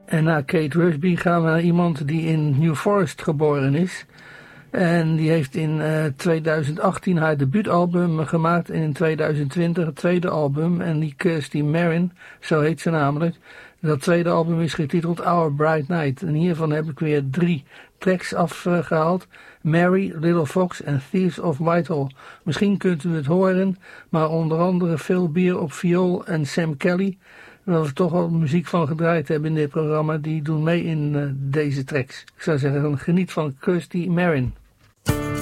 En na Kate Rusby gaan we naar iemand die in New Forest geboren is. En die heeft in 2018 haar debuutalbum gemaakt en in 2020 het tweede album. En die Kirsty Marin, zo heet ze namelijk. Dat tweede album is getiteld Our Bright Night. En hiervan heb ik weer 3 tracks afgehaald. Mary, Little Fox en Thieves of Whitehall. Misschien kunt u het horen, maar onder andere Phil Beer op viool en Sam Kelly, waar we toch al muziek van gedraaid hebben in dit programma, die doen mee in deze tracks. Ik zou zeggen, geniet van Kirsty Marin.